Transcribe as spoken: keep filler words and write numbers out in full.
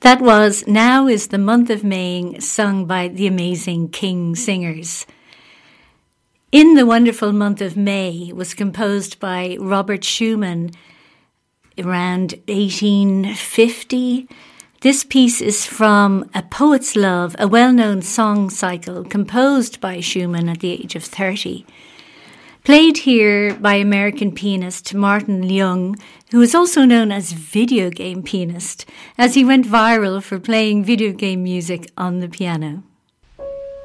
That was Now is the Month of May, sung by the amazing King Singers. In the Wonderful Month of May was composed by Robert Schumann around eighteen fifty. This piece is from A Poet's Love, a well-known song cycle composed by Schumann at the age of thirty. Played here by American pianist Martin Young, who is also known as video game pianist, as he went viral for playing video game music on the piano.